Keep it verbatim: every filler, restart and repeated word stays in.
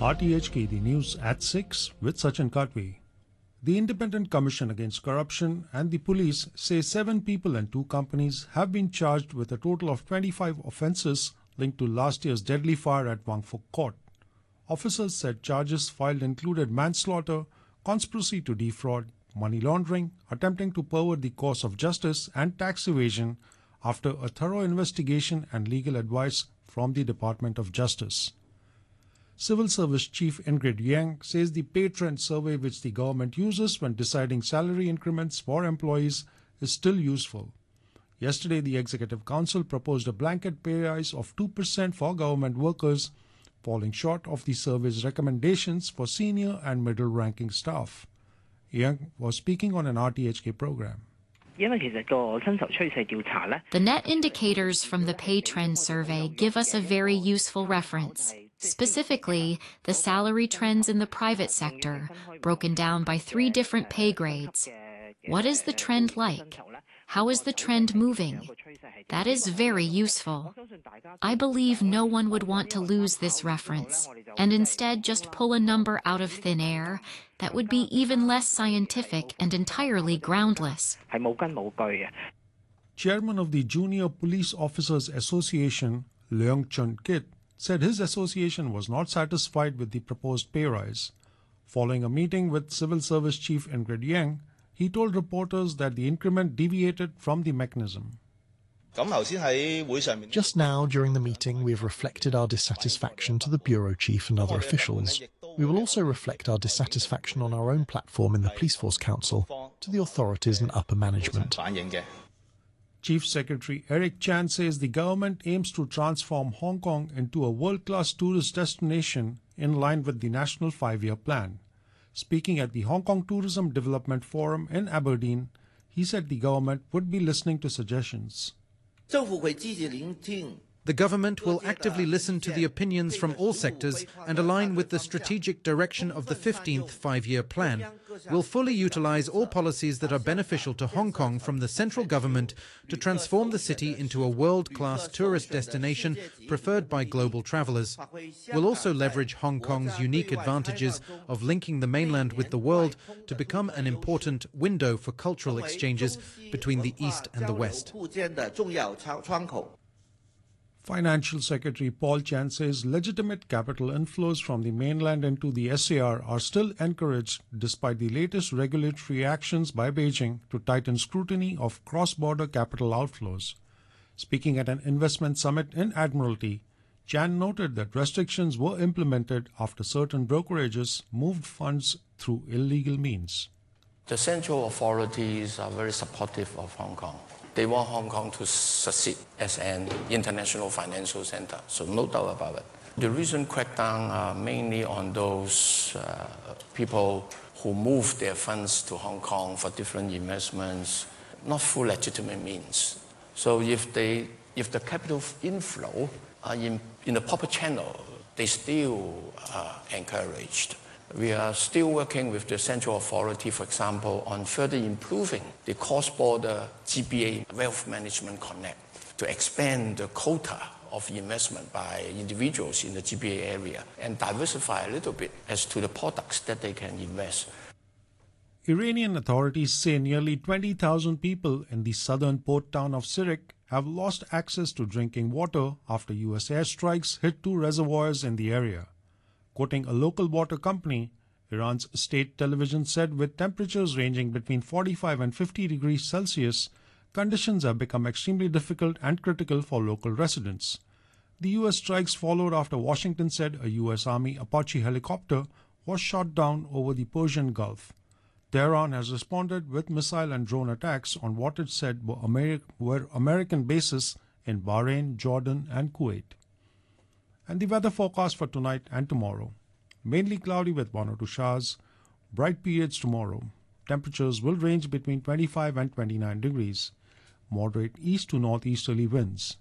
R T H K, the news at six with Sachin Katwe. The Independent Commission Against Corruption and the police say seven people and two companies have been charged with a total of twenty-five offences linked to last year's deadly fire at Wangfuk Court. Officers said charges filed included manslaughter, conspiracy to defraud, money laundering, attempting to pervert the course of justice and tax evasion after a thorough investigation and legal advice from the Department of Justice. Civil Service Chief Ingrid Yang says the pay trend survey which the government uses when deciding salary increments for employees is still useful. Yesterday, the Executive Council proposed a blanket pay rise of two percent for government workers, falling short of the survey's recommendations for senior and middle-ranking staff. Yang was speaking on an R T H K program. The net indicators from the pay trend survey give us a very useful reference. Specifically, the salary trends in the private sector, broken down by three different pay grades. What is the trend like? How is the trend moving? That is very useful. I believe no one would want to lose this reference, and instead just pull a number out of thin air that would be even less scientific and entirely groundless. Chairman of the Junior Police Officers Association, Leung Chun Kit, said his association was not satisfied with the proposed pay rise. Following a meeting with Civil Service Chief Ingrid Yang, he told reporters that the increment deviated from the mechanism. Just now, during the meeting, we have reflected our dissatisfaction to the Bureau Chief and other officials. We will also reflect our dissatisfaction on our own platform in the Police Force Council to the authorities and upper management. Chief Secretary Eric Chan says the government aims to transform Hong Kong into a world-class tourist destination in line with the National Five-Year Plan. Speaking at the Hong Kong Tourism Development Forum in Aberdeen, he said the government would be listening to suggestions. The government will actively listen to the opinions from all sectors and align with the strategic direction of the fifteenth Five-Year Plan. We'll fully utilize all policies that are beneficial to Hong Kong from the central government to transform the city into a world-class tourist destination preferred by global travelers. We'll also leverage Hong Kong's unique advantages of linking the mainland with the world to become an important window for cultural exchanges between the East and the West. Financial Secretary Paul Chan says legitimate capital inflows from the mainland into the S A R are still encouraged despite the latest regulatory actions by Beijing to tighten scrutiny of cross-border capital outflows. Speaking at an investment summit in Admiralty, Chan noted that restrictions were implemented after certain brokerages moved funds through illegal means. The central authorities are very supportive of Hong Kong. They want Hong Kong to succeed as an international financial center, so no doubt about it. The recent crackdown are mainly on those uh, people who move their funds to Hong Kong for different investments, not through legitimate means. So if they, if the capital inflow are in, in the proper channel, they still are encouraged. We are still working with the central authority, for example, on further improving the cross-border G B A Wealth Management Connect to expand the quota of investment by individuals in the G B A area and diversify a little bit as to the products that they can invest. Iranian authorities say nearly twenty thousand people in the southern port town of Sirik have lost access to drinking water after U S airstrikes hit two reservoirs in the area. Quoting a local water company, Iran's state television said with temperatures ranging between forty-five and fifty degrees Celsius, conditions have become extremely difficult and critical for local residents. The U S strikes followed after Washington said a U S Army Apache helicopter was shot down over the Persian Gulf. Tehran has responded with missile and drone attacks on what it said were, Ameri- were American bases in Bahrain, Jordan and Kuwait. And the weather forecast for tonight and tomorrow. Mainly cloudy with one or two showers. Bright periods tomorrow. Temperatures will range between twenty-five and twenty-nine degrees. Moderate east to northeasterly winds.